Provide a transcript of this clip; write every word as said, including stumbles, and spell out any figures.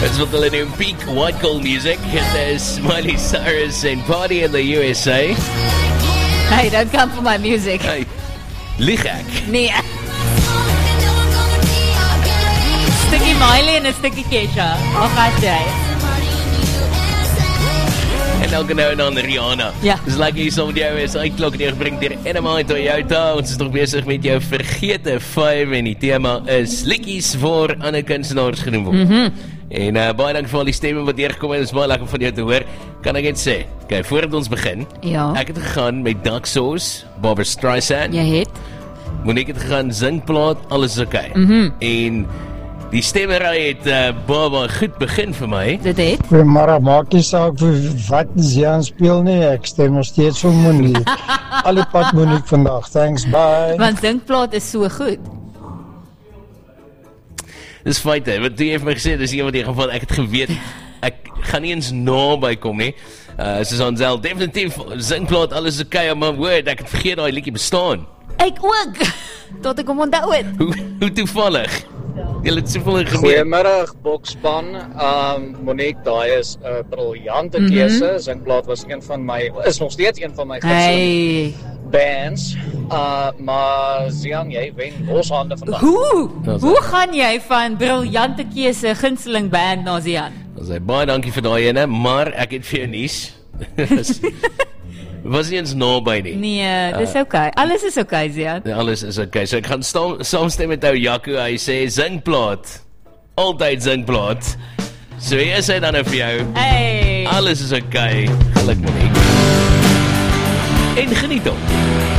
Dit is wat hulle noem peak white girl music. Dit is Miley Cyrus en Party in the U S A. Hey, don't come for my music. Hey, lieg ek. Nee. Stukkie Miley en 'n stukkie Kesha. Wat gaan jy? En elke nou en dan Rihanna. Ja. Dis like hier saam met jou is uitklok en gebring deur N M I Toyota. Ons is nog besig met jou vergete vyf en die tema is liedjies vir ander kunstenaars genoem word. Mhm. En uh, baie dankie vir al die stemme wat deurgekom het. Dit is baie lekker van jou te hoor. Kan ek net sê, okay, voordat ons begin, Ja. ek het gegaan met Dark Souls, Barbra Streisand. Jy het Monique het gegaan zingplaat, alles is okay. Mhm. En die stemmery het uh, baie baie goed begin vir my. dit het. Maar maak nie saak vir wat jy aan speel nie, ek stem nog steeds vir Monique. Al die pad Monique vandag, thanks, bye. Want zinkplaat is so goed. Dis feite, wat jy het my gesê, dis een wat in geval, ek het geweet, ek gaan nie eens naby kom nie. Uh, Susanzel, definitief, zingplaat, alles is okay, maar woord, ek het vergeet dat die liedjie bestaan. Ek ook. Tot ek hom onthou het. Hoe, hoe toevallig? Jy het soveel gemeen. Goeiemiddag Bokspan. Um Monique, daai is 'n uh, briljante Mhm. keuse. Zinkplaat was een van my is nog steeds een van my gunsteling Hey. bands. Uh maar Zian, jy wen loshande vandag. Hoe? Dat is Hoe het. gaan jy van briljante keuse gunsteling band na Zian? Dan sê baie dankie vir daai ene, maar ek het vir jou nuus. Was nie eens naby nie. Nee, dis okay. Alles is okay, Zian. Alles is okay. So ek gaan staan, saamstem met ou Jaco. Hy sê zingplaat. Altyd zingplaat. So hier is hy dan nou vir jou. Hey. Alles is okay. Geluk Monique. En geniet hom.